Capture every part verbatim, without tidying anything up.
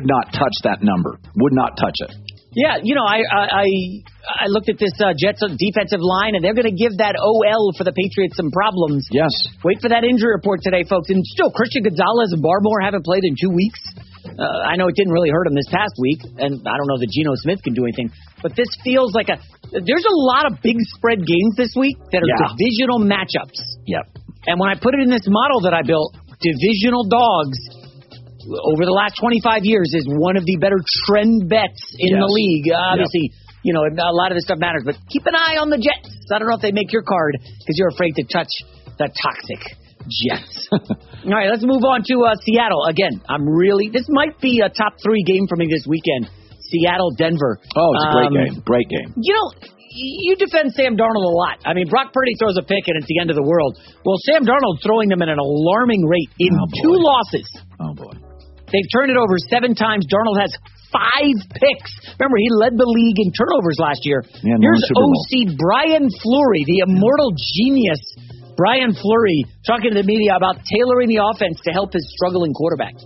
would not touch that number. Would not touch it. Yeah, you know, I I I looked at this uh, Jets defensive line, and they're going to give that O L for the Patriots some problems. Yes. Wait for that injury report today, folks. And still, Christian Gonzalez and Barmore haven't played in two weeks. Uh, I know it didn't really hurt him this past week, and I don't know that Geno Smith can do anything. But this feels like a – there's a lot of big spread games this week that are yeah. divisional matchups. Yep. And when I put it in this model that I built, divisional dogs – over the last twenty-five years is one of the better trend bets in yes. the league. Obviously, yep. you know, a lot of this stuff matters, but keep an eye on the Jets. I don't know if they make your card because you're afraid to touch the toxic Jets. All right, let's move on to uh, Seattle. Again, I'm really, this might be a top three game for me this weekend. Seattle, Denver. Oh, it's a great um, game. Great game. You know, you defend Sam Darnold a lot. I mean, Brock Purdy throws a pick and it's the end of the world. Well, Sam Darnold's throwing them at an alarming rate in oh, two losses. Oh, boy. They've turned it over seven times. Darnold has five picks. Remember, he led the league in turnovers last year. Yeah, Here's O C Brian Fleury, the immortal genius. Brian Fleury talking to the media about tailoring the offense to help his struggling quarterback.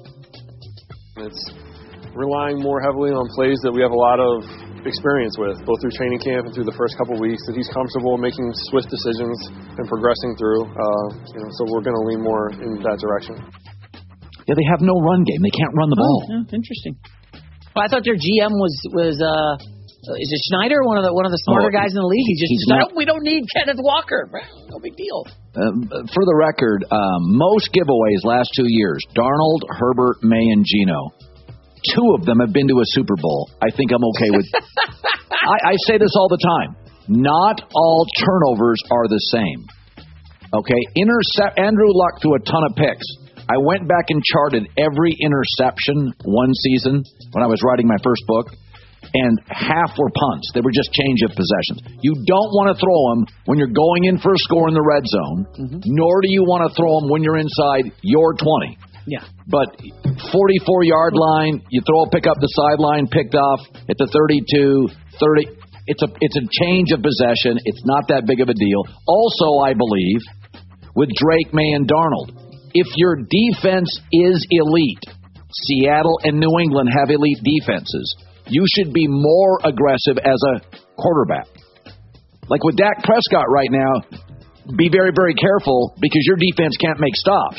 It's relying more heavily on plays that we have a lot of experience with, both through training camp and through the first couple of weeks, that he's comfortable making swift decisions and progressing through. Uh, you know, so we're going to lean more in that direction. Yeah, they have no run game. They can't run the ball. Oh, yeah, interesting. Well, I thought their G M was was uh, is it Schneider, one of the one of the smarter oh, guys in the league? He just he's said, not, oh, we don't need Kenneth Walker. No big deal. Um, for the record, um, most giveaways last two years: Darnold, Herbert, May, and Geno. Two of them have been to a Super Bowl. I think I'm okay with. I, I say this all the time. Not all turnovers are the same. Okay, intercept. Andrew Luck threw a ton of picks. I went back and charted every interception one season when I was writing my first book, and half were punts. They were just change of possessions. You don't want to throw them when you're going in for a score in the red zone, mm-hmm. nor do you want to throw them when you're inside your twenty. Yeah. But forty-four-yard line, you throw a pick up the sideline, picked off at the thirty-two, thirty. It's a, it's a change of possession. It's not that big of a deal. Also, I believe, with Drake, May, and Darnold, if your defense is elite, Seattle and New England have elite defenses, you should be more aggressive as a quarterback. Like with Dak Prescott right now, be very, very careful because your defense can't make stops.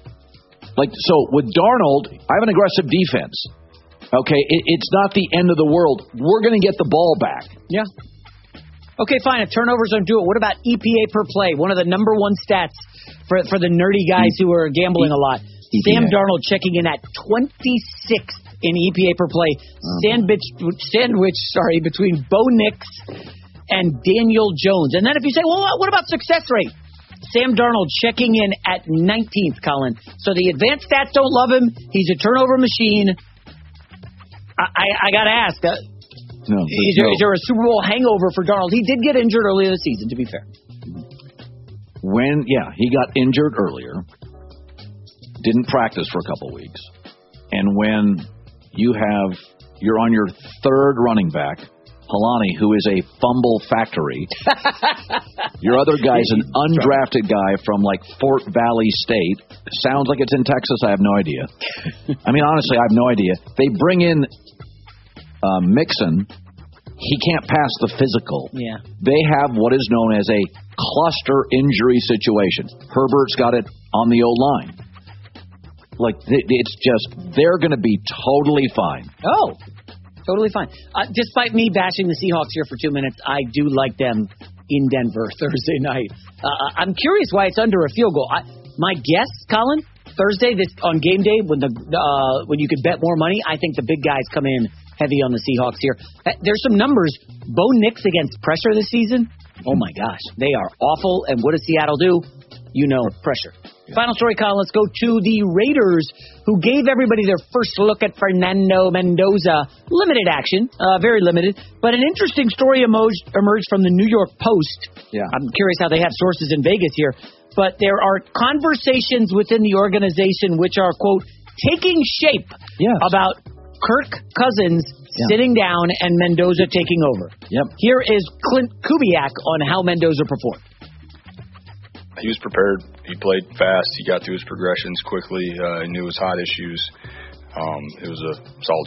Like so with Darnold, I have an aggressive defense. Okay, it, it's not the end of the world. We're going to get the ball back. Yeah. Okay, fine. If turnovers don't do it, what about E P A per play? One of the number one stats for for the nerdy guys who are gambling a lot. E P A. Sam Darnold checking in at twenty-sixth in E P A per play. Uh-huh. Sandwich, sandwich, sorry, between Bo Nix and Daniel Jones. And then if you say, well, what about success rate? Sam Darnold checking in at nineteenth, Colin. So the advanced stats don't love him. He's a turnover machine. I, I, I got to ask, uh, no, is, there, no. is there a Super Bowl hangover for Darnold? He did get injured earlier this season, to be fair. When, yeah, he got injured earlier, didn't practice for a couple weeks, and when you have, you're on your third running back, Kalani, who is a fumble factory. Your other guy's an undrafted guy from like Fort Valley State. Sounds like it's in Texas. I have no idea. I mean, honestly, I have no idea. They bring in uh, Mixon. He can't pass the physical. Yeah. They have what is known as a cluster injury situation. Herbert's got it on the O-line. Like, it's just, they're going to be totally fine. Oh, totally fine. Uh, despite me bashing the Seahawks here for two minutes, I do like them in Denver Thursday night. Uh, I'm curious why it's under a field goal. I, my guess, Colin, Thursday this on game day when the uh, when you could bet more money, I think the big guys come in heavy on the Seahawks here. Uh, there's some numbers. Bo Nix against pressure this season. Oh my gosh, they are awful. And what does Seattle do? You know, pressure. Yeah. Final story, Colin. Let's go to the Raiders, who gave everybody their first look at Fernando Mendoza. Limited action, uh, very limited. But an interesting story emerged, emerged from the New York Post. Yeah. I'm curious how they have sources in Vegas here. But there are conversations within the organization which are, quote, taking shape yes. about Kirk Cousins yeah. sitting down and Mendoza taking over. Yep. Here is Clint Kubiak on how Mendoza performed. He was prepared. He played fast. He got through his progressions quickly. Uh, he knew his hot issues. Um, it was a solid